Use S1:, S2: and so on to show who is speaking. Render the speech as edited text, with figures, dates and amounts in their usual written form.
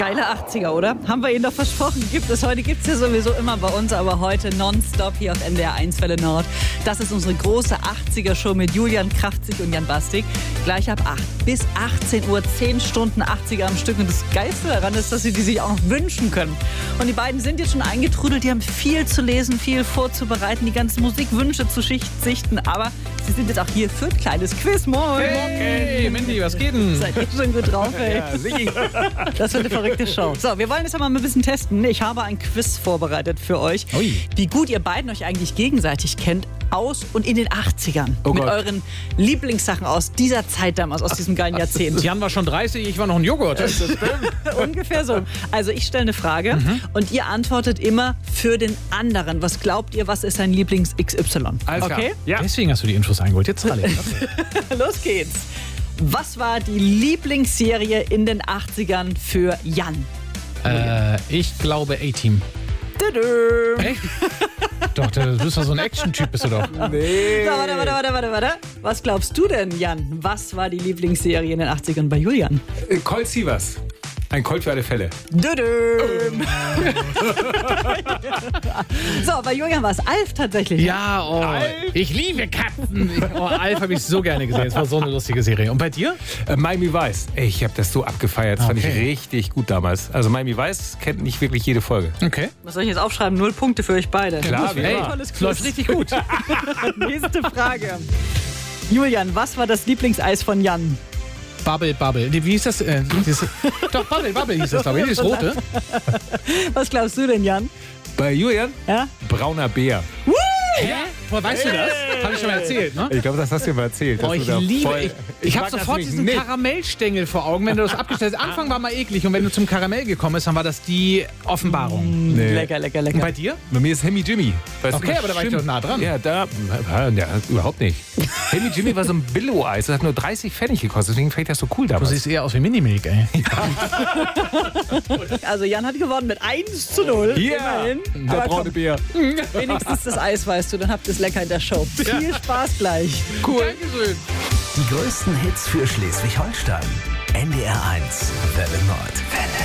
S1: Geile 80er, oder? Haben wir Ihnen doch versprochen. Heute gibt es ja sowieso immer bei uns, aber heute nonstop hier auf NDR 1 Welle Nord. Das ist unsere große 80er-Show mit Julian Kraftzig und Jan Bastik. Gleich ab 8 bis 18 Uhr, 10 Stunden 80er am Stück. Und das Geilste daran ist, dass Sie die sich auch noch wünschen können. Und die beiden sind jetzt schon eingetrudelt. Die haben viel zu lesen, viel vorzubereiten, die ganzen Musikwünsche zu sichten. Aber Sie sind jetzt auch hier für ein kleines Quiz. Moin!
S2: Hey, Mandy, was geht denn?
S1: Seid ihr schon gut drauf, ey?
S2: Ja, sicher.
S1: Das wird eine verrückte Show. So, wir wollen jetzt aber mal ein bisschen testen. Ich habe ein Quiz vorbereitet für euch.
S2: Ui.
S1: Wie gut ihr beiden euch eigentlich gegenseitig kennt aus und in den 80ern.
S2: Oh
S1: mit
S2: Gott.
S1: euren Lieblingssachen aus dieser Zeit damals, aus diesem geilen Jahrzehnt.
S2: Jan war schon 30, ich war noch ein Joghurt.
S1: Ungefähr so. Also ich stelle eine Frage und ihr antwortet immer für den anderen. Was glaubt ihr, was ist sein Lieblings-XY?
S2: Alles klar.
S1: Okay?
S2: Ja. Deswegen hast du die Infos eingeholt. Jetzt alle.
S1: Los geht's. Was war die Lieblingsserie in den 80ern für Jan?
S2: Ich glaube A-Team.
S1: Tadam.
S2: Echt? Doch, du bist doch so ein Action-Typ, bist du doch.
S3: Nee.
S1: So, warte. Was glaubst du denn, Jan? Was war die Lieblingsserie in den 80ern bei Julian?
S3: Colt Sievers. Ein Colt für alle Fälle.
S1: Tadam. So, bei Julian war es Alf tatsächlich.
S2: Ja, oh, ich liebe Katzen. Alf habe ich so gerne gesehen. Es war so eine lustige Serie. Und bei dir?
S3: Miami Vice. Ich habe das so abgefeiert. Das fand ich
S2: Okay.
S3: richtig gut damals. Also Miami Vice kennt nicht wirklich jede Folge.
S2: Okay.
S1: Was soll ich jetzt aufschreiben? 0 Punkte für euch beide.
S3: Klar, wie
S2: Hey,
S3: immer.
S1: Tolles
S2: es läuft richtig gut.
S1: Nächste Frage. Julian, was war das Lieblingseis von Jan?
S2: Bubble. Wie hieß das? Doch, Bubble hieß das, glaube ich. Das rote.
S1: Was glaubst du denn, Jan?
S3: Bei Julian,
S1: Ja?
S3: brauner Bär.
S2: Hä? Woher weißt du das? Habe ich schon mal erzählt, ne?
S3: Ich glaube, das hast du mir mal erzählt. dass
S2: Oh,
S3: du
S2: ich
S3: da
S2: liebe.
S3: voll-
S2: Ich habe
S3: mag das
S2: sofort
S3: nämlich
S2: diesen
S3: nicht.
S2: Karamellstängel vor Augen, wenn du das abgestellt hast. Anfang war mal eklig und wenn du zum Karamell gekommen bist, dann war das die Offenbarung.
S3: Nee.
S1: Lecker.
S2: Und bei dir?
S3: Bei mir ist Hemi Jimmy. Weißt
S2: Okay,
S3: du,
S2: aber da war ich
S3: stimmt.
S2: doch nah dran.
S3: Ja, ja, überhaupt nicht. Hemi Jimmy war so ein Billo-Eis. Das hat nur 30 Pfennig gekostet. Deswegen fand ich das so cool
S2: Du
S3: damals.
S2: siehst eher aus wie Minimilk, ey.
S1: Also Jan hat gewonnen mit 1:0.
S3: Ja,
S1: Immerhin.
S3: der
S1: Aber
S3: braune
S1: komm,
S3: Bär.
S1: wenigstens das Eis weißt du, dann habt ihr es lecker in der Show. Viel Spaß gleich.
S2: Cool. Dankeschön.
S4: Die größten Hits für Schleswig-Holstein. NDR 1 Welle Nord. Welle